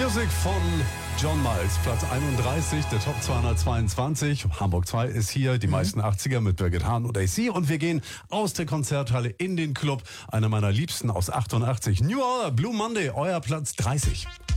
Music von John Miles, Platz 31, der Top 222. Hamburg 2 ist hier, die meisten 80er mit Birgit Hahn und AC. Und wir gehen aus der Konzerthalle in den Club. Einer meiner Liebsten aus 88, New Order, Blue Monday, euer Platz 30.